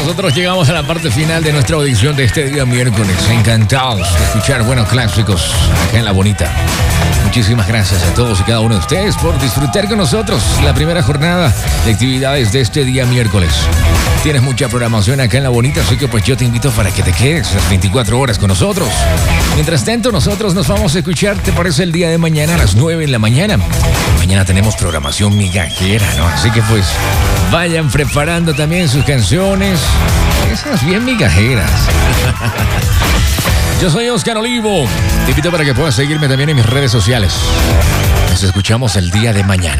Nosotros llegamos a la parte final de nuestra audición de este día miércoles. Encantados de escuchar buenos clásicos acá en La Bonita. Muchísimas gracias a todos y cada uno de ustedes por disfrutar con nosotros la primera jornada de actividades de este día miércoles. Tienes mucha programación acá en La Bonita, así que pues yo te invito para que te quedes las 24 horas con nosotros. Mientras tanto, nosotros nos vamos a escuchar, ¿te parece? El día de mañana a las 9 de la mañana. Mañana tenemos programación migajera, ¿no? Así que pues vayan preparando también sus canciones, esas bien migajeras. Yo soy Oscar Olivo. Te invito para que puedas seguirme también en mis redes sociales. Nos escuchamos el día de mañana.